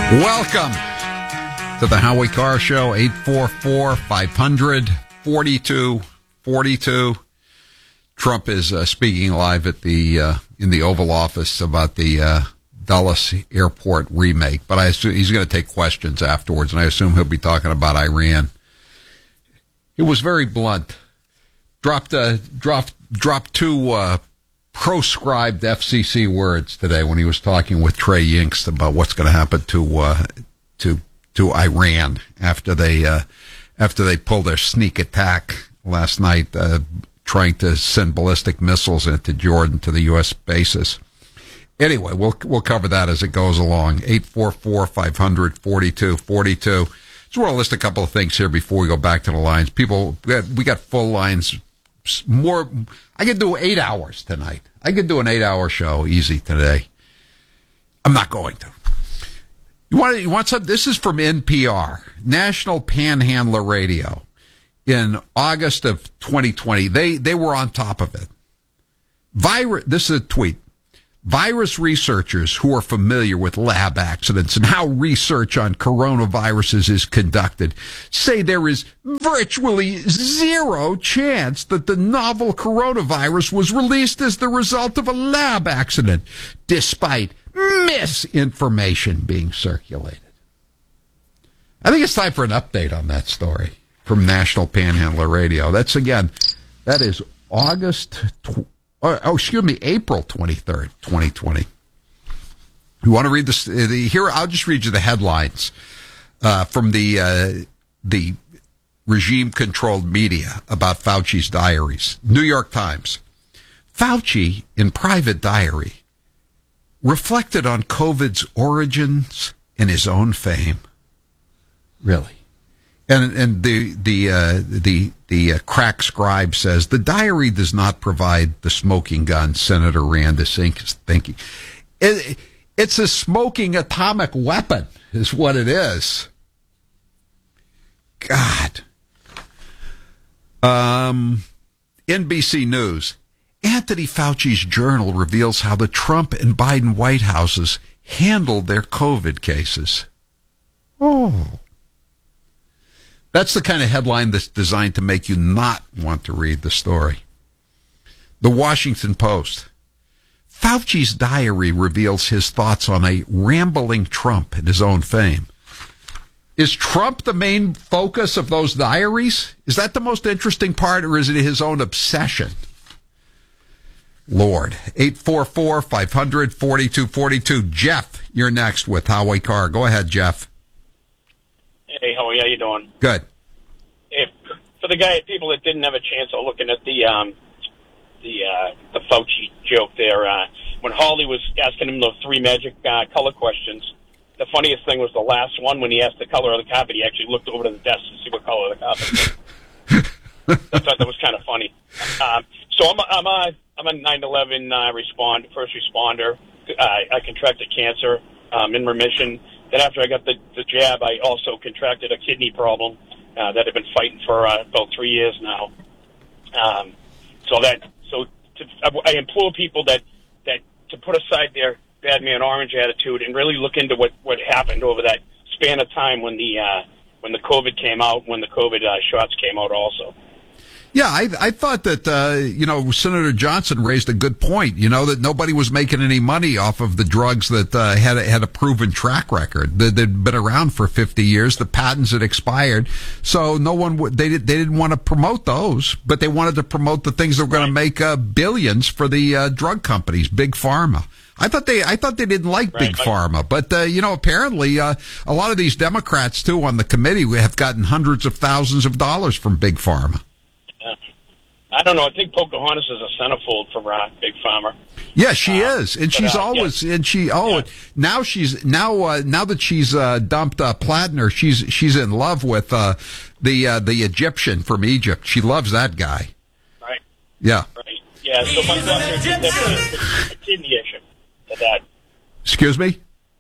Welcome to the Howie Carr Show, 844-500-4242. Trump is speaking live at the in the Oval Office about the Dulles Airport remake, but I assume he's going to take questions afterwards, and I assume he'll be talking about Iran. It was very blunt. Dropped two proscribed FCC words today when he was talking with Trey Yingst about what's going to happen to Iran after they pulled their sneak attack last night, trying to send ballistic missiles into Jordan to the U.S. bases. Anyway, we'll cover that as it goes along. 844-500-4242. So we'll list a couple of things here before we go back to the lines. People, we got full lines. More, I could do 8 hours tonight. I could do an 8-hour show easy today. I'm not going to. You want some? This is from NPR, National Panhandler Radio. In August of 2020, they were on top of it. This is a tweet. Virus researchers who are familiar with lab accidents and how research on coronaviruses is conducted say there is virtually zero chance that the novel coronavirus was released as the result of a lab accident, despite misinformation being circulated. I think it's time for an update on that story from National Panhandler Radio. That is April 23rd, 2020. You want to read this? Here, I'll just read you the headlines from the regime-controlled media about Fauci's diaries. New York Times. Fauci, in private diary, reflected on COVID's origins and his own fame. Really? And the crack scribe says the diary does not provide the smoking gun Senator Rand is thinking. It's a smoking atomic weapon, is what it is. God. NBC News. Anthony Fauci's journal reveals how the Trump and Biden White Houses handled their COVID cases. Oh. That's the kind of headline that's designed to make you not want to read the story. The Washington Post. Fauci's diary reveals his thoughts on a rambling Trump and his own fame. Is Trump the main focus of those diaries? Is that the most interesting part, or is it his own obsession? Lord. 844-500-4242. Jeff, you're next with Howie Carr. Go ahead, Jeff. Hey, Howie, how you doing? Good. For the people that didn't have a chance of looking at the Fauci joke there, when Hawley was asking him those three magic color questions, the funniest thing was the last one when he asked the color of the carpet. He actually looked over to the desk to see what color the carpet was. I thought that was kind of funny. So I'm a 9/11 first responder. I contracted cancer, in remission. Then after I got the jab, I also contracted a kidney problem that I've been fighting for about 3 years now. I implore people that to put aside their bad man orange attitude and really look into what happened over that span of time when the COVID came out, when the COVID shots came out also. Yeah, I thought that, Senator Johnson raised a good point, that nobody was making any money off of the drugs that had a proven track record. They'd been around for 50 years. The patents had expired. So they didn't want to promote those, but they wanted to promote the things that were going to make billions for the drug companies, Big Pharma. I thought they didn't like Big Pharma, but apparently a lot of these Democrats too on the committee have gotten hundreds of thousands of dollars from Big Pharma. I don't know. I think Pocahontas is a centerfold for Big Pharma. Yeah, she is, and she's always now that she's dumped Platner, she's in love with the Egyptian from Egypt. She loves that guy. Right. Yeah. Right. Yeah. So my doctor did a kidney issue to that. Excuse me.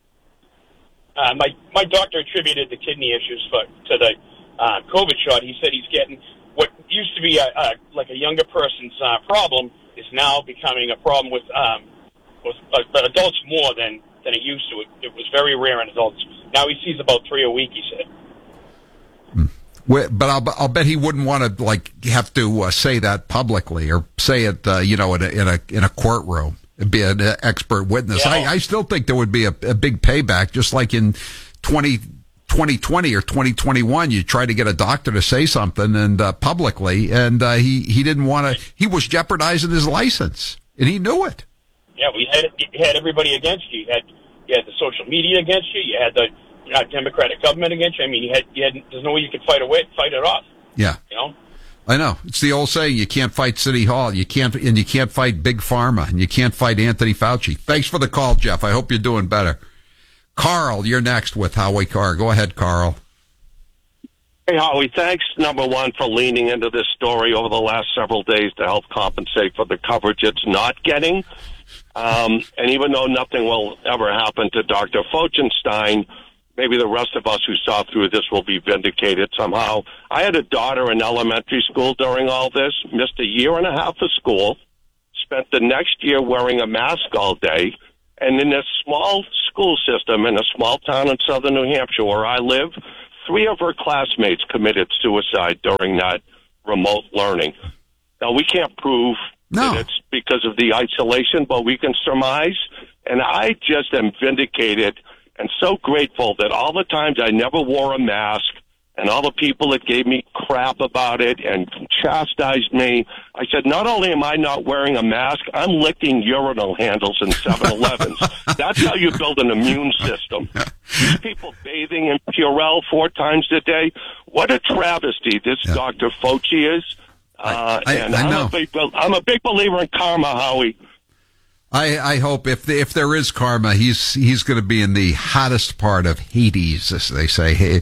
My doctor attributed the kidney issues to the COVID shot. He said he's getting what used to be a younger person's problem is now becoming a problem with adults more than than it used to. It was very rare in adults. Now he sees about 3 a week, he said. But I'll bet he wouldn't want to have to say that publicly or say it in a courtroom. Be an expert witness. Yeah. I still think there would be a big payback, just like in 2020 or 2021. You try to get a doctor to say something and publicly, and he didn't want to. He was jeopardizing his license, and he knew it. Yeah, you had everybody against you. You had the social media against you. You had the Democratic government against you. I mean, you had. There's no way you could fight it off. Yeah. I know. It's the old saying, you can't fight City Hall. You can't fight Big Pharma, and you can't fight Anthony Fauci. Thanks for the call, Jeff. I hope you're doing better. Carl, you're next with Howie Carr. Go ahead, Carl. Hey, Howie, thanks, number one, for leaning into this story over the last several days to help compensate for the coverage it's not getting. And even though nothing will ever happen to Dr. Fauci, maybe the rest of us who saw through this will be vindicated somehow. I had a daughter in elementary school during all this, missed a year and a half of school, spent the next year wearing a mask all day, and in this small school system in a small town in southern New Hampshire where I live, 3 of her classmates committed suicide during that remote learning. Now, we can't prove that it's because of the isolation, but we can surmise, and I just am vindicated and so grateful that all the times I never wore a mask and all the people that gave me crap about it and chastised me, I said, not only am I not wearing a mask, I'm licking urinal handles in 7-Elevens. That's how you build an immune system. These people bathing in Purell 4 times a day, what a travesty this Dr. Fauci is. I know. I'm a big believer in karma, Howie. I hope if there is karma, he's going to be in the hottest part of Hades, as they say. He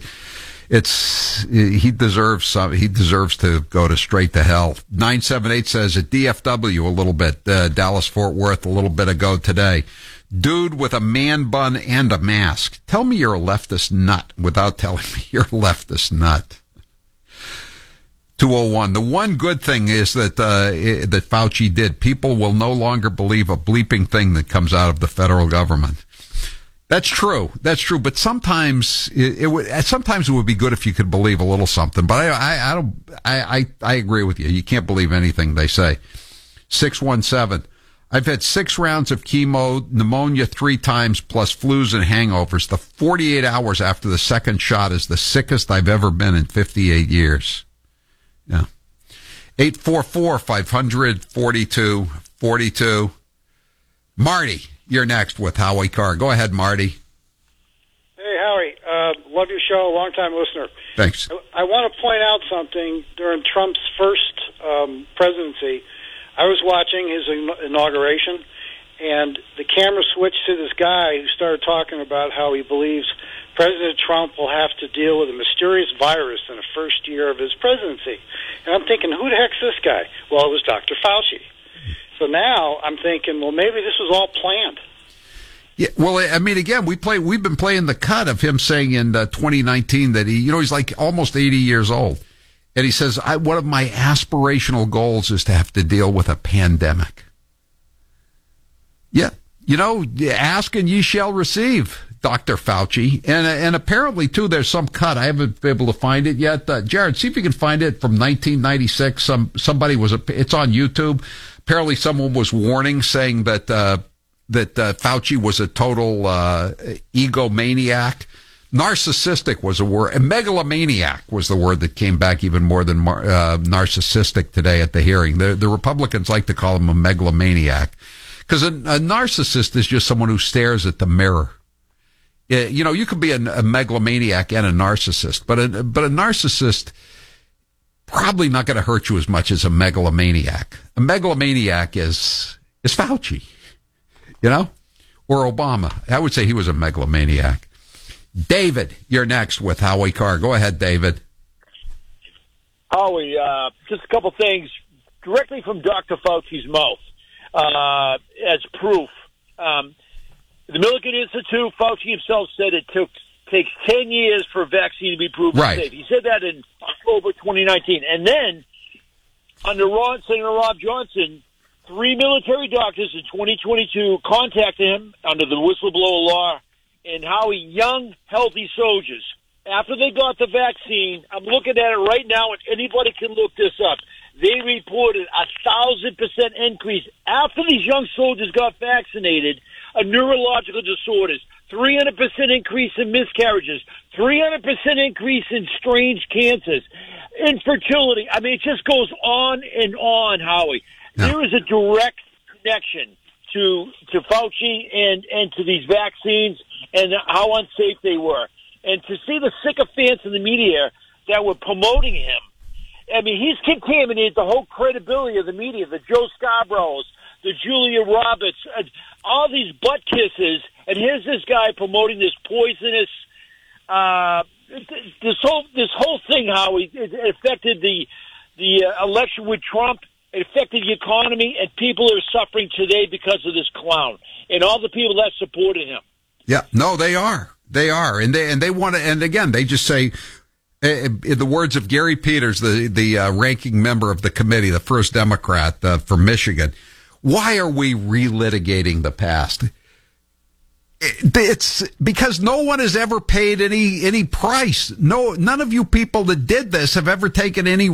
deserves to go to straight to hell. 978 says at DFW a little bit, Dallas Fort Worth a little bit ago today. Dude with a man bun and a mask. Tell me you're a leftist nut without telling me you're a leftist nut. 201. The one good thing is that Fauci did. People will no longer believe a bleeping thing that comes out of the federal government. That's true. But sometimes it would be good if you could believe a little something. But I agree with you. You can't believe anything they say. 617. I've had 6 rounds of chemo, pneumonia 3 times, plus flus and hangovers. The 48 hours after the second shot is the sickest I've ever been in 58 years. Yeah. 844-500-4242. Marty, you're next with Howie Carr. Go ahead, Marty. Hey, Howie. Love your show. Long-time listener. Thanks. I want to point out something. During Trump's first presidency, I was watching his inauguration, and the camera switched to this guy who started talking about how he believes President Trump will have to deal with a mysterious virus in the first year of his presidency. And I'm thinking, who the heck's this guy? Well, it was Dr. Fauci. So now I'm thinking, well, maybe this was all planned. Yeah, well, I mean, again, we've been playing the cut of him saying in 2019 that he's like almost 80 years old. And he says, one of my aspirational goals is to have to deal with a pandemic. Yeah. Ask and ye shall receive, Dr. Fauci. And apparently, too, there's some cut. I haven't been able to find it yet. Jared, see if you can find it from 1996. Somebody it's on YouTube. Apparently, someone was warning, saying that Fauci was a total egomaniac. Narcissistic was a word. And megalomaniac was the word that came back even more than narcissistic today at the hearing. The Republicans like to call him a megalomaniac because a narcissist is just someone who stares at the mirror. You could be a megalomaniac and a narcissist, but a narcissist probably not going to hurt you as much as a megalomaniac. A megalomaniac is Fauci, or Obama. I would say he was a megalomaniac. David, you're next with Howie Carr. Go ahead, David. Howie, just a couple things directly from Dr. Fauci's mouth as proof. The Millikan Institute, Fauci himself said it takes 10 years for a vaccine to be proven safe. He said that in October 2019. And then, under Senator Rob Johnson, 3 military doctors in 2022 contacted him under the whistleblower law, and Howie, young, healthy soldiers, after they got the vaccine, I'm looking at it right now, and anybody can look this up. They reported 1,000% increase after these young soldiers got vaccinated of neurological disorders, 300% increase in miscarriages, 300% increase in strange cancers, infertility. I mean, it just goes on and on, Howie. No. There is a direct connection to Fauci and to these vaccines and how unsafe they were. And to see the sycophants in the media that were promoting him, I mean, he's contaminated the whole credibility of the media, the Joe Scarboroughs, the Julia Roberts, all these butt kisses, and here's this guy promoting this poisonous, this whole thing, how it affected the election with Trump. It affected the economy, and people are suffering today because of this clown and all the people that supported him. Yeah, no, they are. They are, and they want to. And again, they just say, in the words of Gary Peters, the ranking member of the committee, the first Democrat from Michigan, why are we relitigating the past? It's because no one has ever paid any price. None of you people that did this have ever taken any